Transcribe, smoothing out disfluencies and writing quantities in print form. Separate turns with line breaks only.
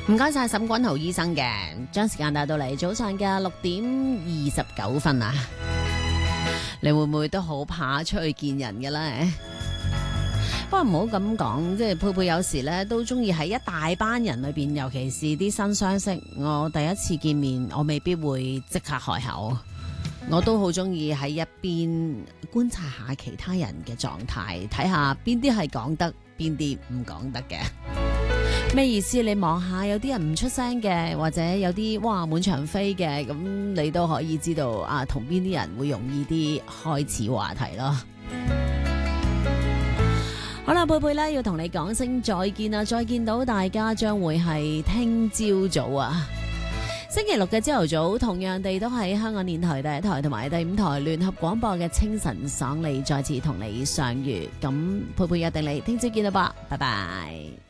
唔該晒沈君豪醫生嘅，將時間帶到嚟早上嘅6:29啊！你會唔會都好怕出去見人嘅咧？不過唔好咁講，即係佩佩有時咧都中意喺一大班人裏邊，尤其是啲新相識，我第一次見面，我未必會即刻開口，我都好中意喺一邊觀察下其他人嘅狀態，睇下邊啲係講得，邊啲唔講得嘅。咩意思？你望下有啲人唔出聲嘅，或者有啲哇滿場飛嘅，咁你都可以知道啊，同邊啲人會容易啲開始話題咯。好啦，貝貝咧要同你講聲再見啦，再見到大家將會係聽朝早啊，星期六嘅朝頭早，同樣地都喺香港電台第一台同埋第五台聯合廣播嘅清晨爽利再次同你相遇，咁貝貝約定你聽朝見啦噃，拜拜。